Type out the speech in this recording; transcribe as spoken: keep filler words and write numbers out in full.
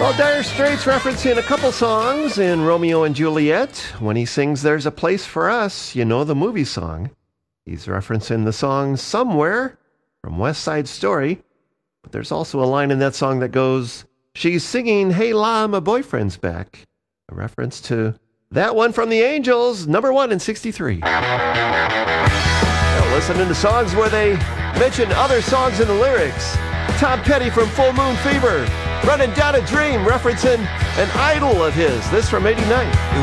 Well, Dire Straits referencing a couple songs in Romeo and Juliet. When he sings There's a Place for Us, you know the movie song. He's referencing the song Somewhere from West Side Story. But there's also a line in that song that goes, she's singing Hey La, my boyfriend's back. A reference to that one from the Angels, number one in sixty-three. Now, listening to songs where they mention other songs in the lyrics. Tom Petty from Full Moon Fever, Running Down a Dream, referencing an idol of his. This from eighty-nine.